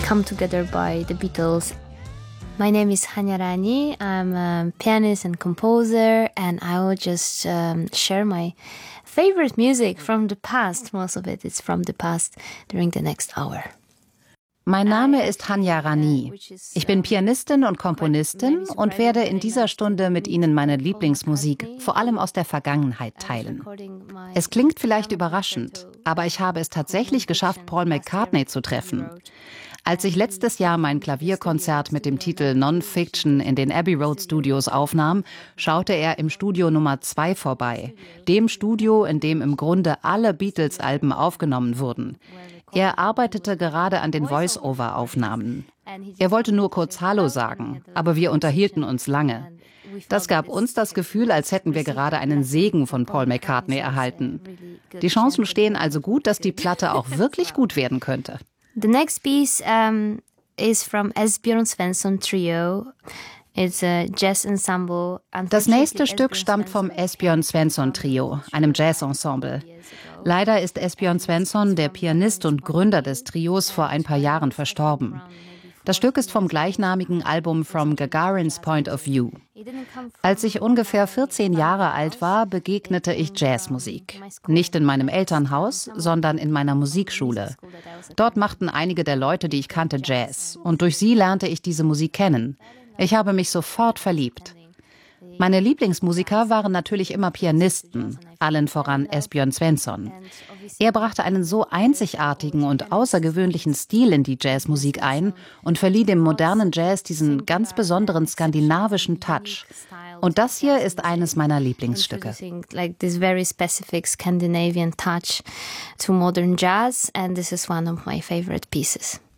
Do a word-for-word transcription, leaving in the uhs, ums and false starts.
come together by the Beatles. My name is Hanya Rani. I'm a pianist and composer, and I will just um, share my favorite music from the past. Most of it is from the past during the next hour. Mein Name ist Hanya Rani. Ich bin Pianistin und Komponistin und werde in dieser Stunde mit Ihnen meine Lieblingsmusik, vor allem aus der Vergangenheit, teilen. Es klingt vielleicht überraschend, aber ich habe es tatsächlich geschafft, Paul McCartney zu treffen. Als ich letztes Jahr mein Klavierkonzert mit dem Titel Non-Fiction in den Abbey Road Studios aufnahm, schaute er im Studio Nummer zwei vorbei, dem Studio, in dem im Grunde alle Beatles-Alben aufgenommen wurden. Er arbeitete gerade an den Voice-Over-Aufnahmen. Er wollte nur kurz Hallo sagen, aber wir unterhielten uns lange. Das gab uns das Gefühl, als hätten wir gerade einen Segen von Paul McCartney erhalten. Die Chancen stehen also gut, dass die Platte auch wirklich gut werden könnte. The next piece um, is from Esbjörn Svensson Trio. It's a jazz ensemble. Das nächste Stück stammt vom Esbjörn Svensson Trio, einem Jazzensemble. Leider ist Esbjörn Svensson, der Pianist und Gründer des Trios, vor ein paar Jahren verstorben. Das Stück ist vom gleichnamigen Album From Gagarin's Point of View. Als ich ungefähr vierzehn Jahre alt war, begegnete ich Jazzmusik. Nicht in meinem Elternhaus, sondern in meiner Musikschule. Dort machten einige der Leute, die ich kannte, Jazz. Und durch sie lernte ich diese Musik kennen. Ich habe mich sofort verliebt. Meine Lieblingsmusiker waren natürlich immer Pianisten, allen voran Esbjörn Svensson. Er brachte einen so einzigartigen und außergewöhnlichen Stil in die Jazzmusik ein und verlieh dem modernen Jazz diesen ganz besonderen skandinavischen Touch. Und das hier ist eines meiner Lieblingsstücke. Like this very specific Scandinavian touch to modern jazz, and this is one of my favorite pieces.